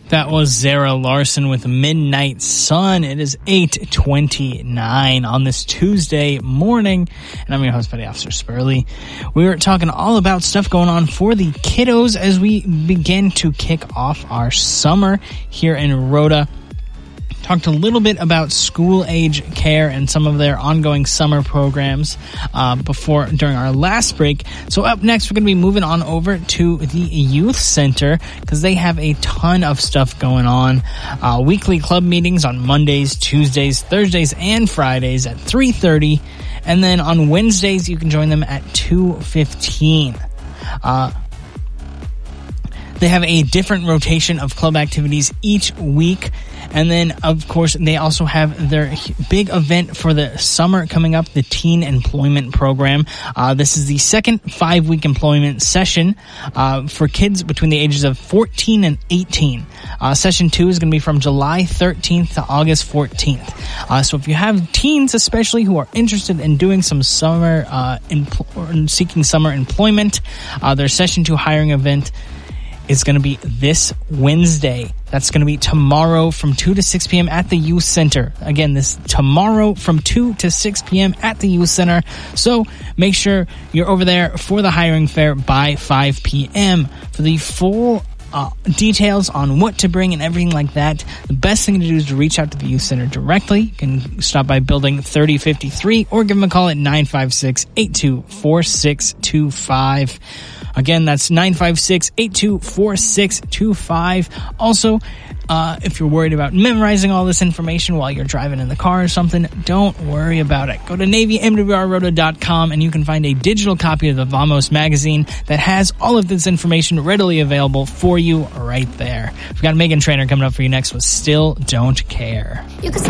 That was Zara Larson with Midnight Sun. It is 8:29 on this Tuesday morning, and I'm your host, Petty Officer Spurley. We were talking all about stuff going on for the kiddos as we begin to kick off our summer here in Rhoda. Talked a little bit about school-age care and some of their ongoing summer programs during our last break. So up next, we're going to be moving on over to the Youth Center because they have a ton of stuff going on. Weekly club meetings on Mondays, Tuesdays, Thursdays, and Fridays at 3:30. And then on Wednesdays, you can join them at 2:15. They have a different rotation of club activities each week. And then, of course, they also have their big event for the summer coming up, the Teen Employment Program. This is the second 5-week employment session for kids between the ages of 14 and 18. Session 2 is going to be from July 13th to August 14th. So if you have teens, especially who are interested in doing some summer, seeking summer employment, their Session 2 hiring event is going to be this Wednesday. That's going to be tomorrow from 2 to 6 p.m. at the Youth Center. Again, this tomorrow from 2 to 6 p.m. at the Youth Center. So make sure you're over there for the hiring fair by 5 p.m. For the full details on what to bring and everything like that, the best thing to do is to reach out to the Youth Center directly. You can stop by building 3053 or give them a call at 956-824625. Again, that's 956-824625. Also, if you're worried about memorizing all this information while you're driving in the car or something, don't worry about it. Go to NavyMWRRoto.com and you can find a digital copy of the Vamos magazine that has all of this information readily available for you right there. We've got Megan Trainor coming up for you next with Still Don't Care. You can